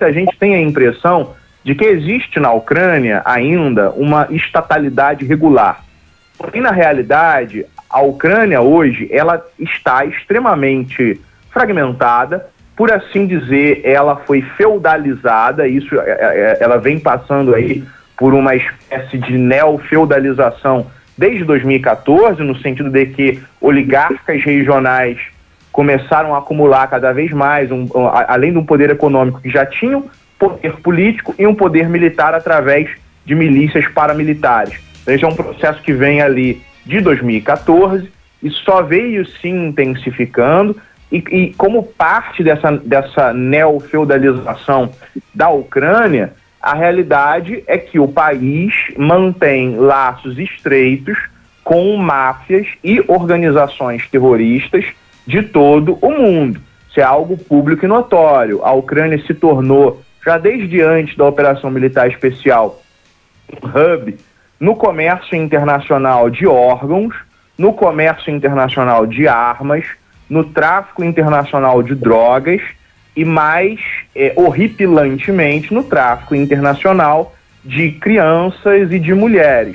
muita gente tem a impressão de que existe na Ucrânia ainda uma estatalidade regular. Porém, na realidade, a Ucrânia hoje, ela está extremamente fragmentada, por assim dizer, ela foi feudalizada, isso ela vem passando aí por uma espécie de neofeudalização desde 2014, no sentido de que oligarcas regionais começaram a acumular cada vez mais, além de um poder econômico que já tinham, poder político e um poder militar através de milícias paramilitares. Então, esse é um processo que vem ali de 2014 e só veio se intensificando e como parte dessa neofeudalização da Ucrânia, a realidade é que o país mantém laços estreitos com máfias e organizações terroristas de todo o mundo. Isso é algo público e notório. A Ucrânia se tornou, já desde antes da Operação Militar Especial, um hub no comércio internacional de órgãos, no comércio internacional de armas, no tráfico internacional de drogas e mais horripilantemente no tráfico internacional de crianças e de mulheres.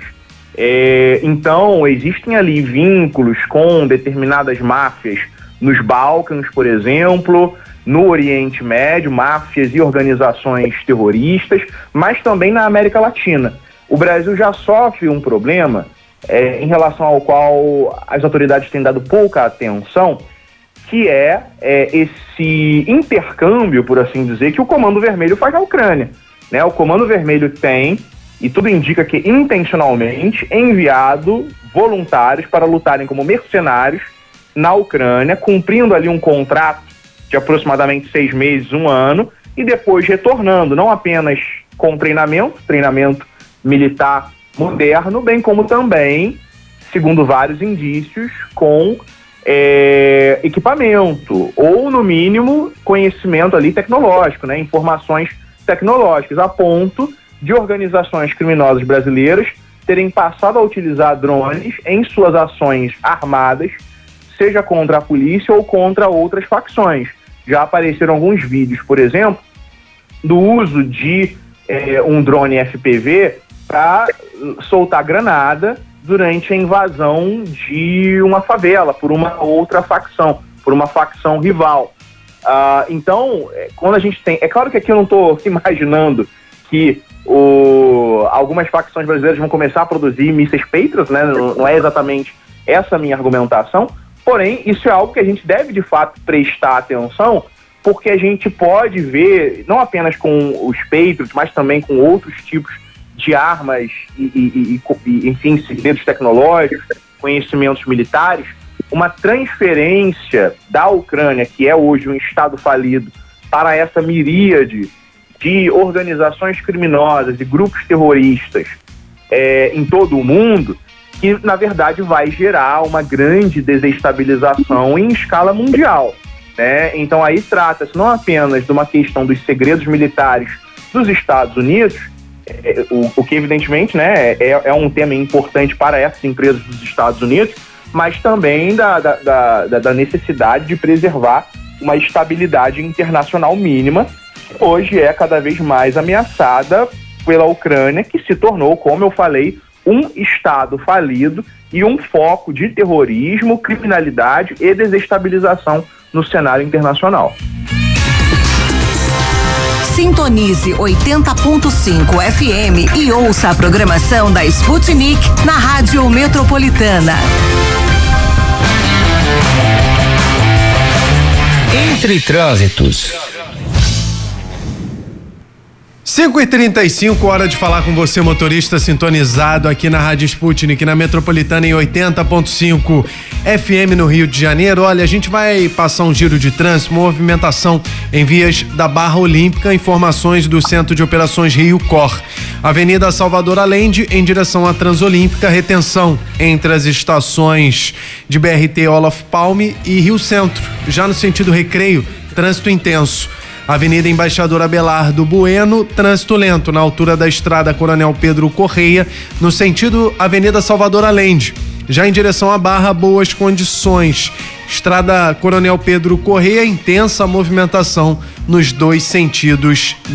Então, existem ali vínculos com determinadas máfias nos Balcãs, por exemplo, no Oriente Médio, máfias e organizações terroristas, mas também na América Latina. O Brasil já sofre um problema em relação ao qual as autoridades têm dado pouca atenção, que é esse intercâmbio, por assim dizer, que o Comando Vermelho faz na Ucrânia, né? O Comando Vermelho tem, e tudo indica que intencionalmente, enviado voluntários para lutarem como mercenários na Ucrânia, cumprindo ali um contrato de aproximadamente 6 meses, 1 ano, e depois retornando, não apenas com treinamento militar moderno, bem como também, segundo vários indícios, com equipamento, ou no mínimo conhecimento ali tecnológico, né? Informações tecnológicas, a ponto de organizações criminosas brasileiras terem passado a utilizar drones em suas ações armadas, seja contra a polícia ou contra outras facções. Já apareceram alguns vídeos, por exemplo, do uso de um drone FPV para soltar granada durante a invasão de uma favela por uma outra facção, por uma facção rival. Então, quando a gente tem... É claro que aqui eu não estou imaginando que algumas facções brasileiras vão começar a produzir mísseis Patriot, né? Não é exatamente essa a minha argumentação, porém, isso é algo que a gente deve, de fato, prestar atenção, porque a gente pode ver, não apenas com os Patriot, mas também com outros tipos de armas e enfim, segredos tecnológicos, conhecimentos militares, uma transferência da Ucrânia, que é hoje um Estado falido, para essa miríade de organizações criminosas e grupos terroristas em todo o mundo, que na verdade vai gerar uma grande desestabilização em escala mundial, né? Então aí trata-se não apenas de uma questão dos segredos militares dos Estados Unidos, o que evidentemente, né, é um tema importante para essas empresas dos Estados Unidos, mas também da necessidade de preservar uma estabilidade internacional mínima, que hoje é cada vez mais ameaçada pela Ucrânia, que se tornou, como eu falei, um Estado falido e um foco de terrorismo, criminalidade e desestabilização no cenário internacional. Sintonize 80.5 FM e ouça a programação da Sputnik na Rádio Metropolitana. Entre trânsitos. 5h35, hora de falar com você, motorista sintonizado aqui na Rádio Sputnik, na Metropolitana em 80.5 FM no Rio de Janeiro. Olha, a gente vai passar um giro de trânsito, movimentação em vias da Barra Olímpica, informações do Centro de Operações Rio Cor. Avenida Salvador Allende, em direção à Transolímpica, retenção entre as estações de BRT Olof Palme e Rio Centro. Já no sentido Recreio, trânsito intenso. Avenida Embaixador Abelardo Bueno, trânsito lento na altura da estrada Coronel Pedro Correia, no sentido Avenida Salvador Allende. Já em direção à Barra, boas condições. Estrada Coronel Pedro Correia, intensa movimentação nos dois sentidos